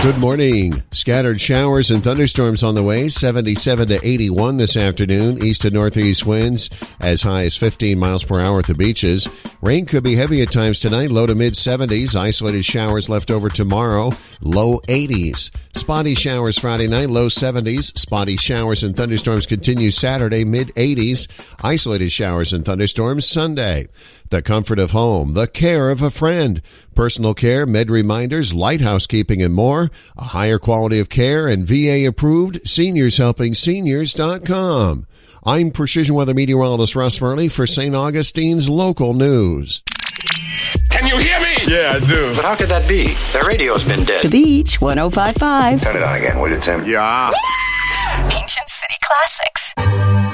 Good morning. Scattered showers and thunderstorms on the way. 77 to 81 this afternoon. East to northeast winds as high as 15 miles per hour at the beaches. Rain could be heavy at times tonight. Low to mid 70s. Isolated showers left over tomorrow. Low 80s. Spotty showers Friday night. Low 70s. Spotty showers and thunderstorms continue Saturday. Mid 80s. Isolated showers and thunderstorms Sunday. The comfort of home, the care of a friend, personal care, med reminders, light housekeeping, and more. A higher quality of care and VA approved. SeniorsHelpingSeniors.com. I'm Precision Weather Meteorologist Russ Murley for St. Augustine's Local News. Can you hear me? Yeah, I do. But how could that be? The radio's been dead. The Beach 105.5. Turn it on again, will you, Tim? Yeah. Ancient City Classics.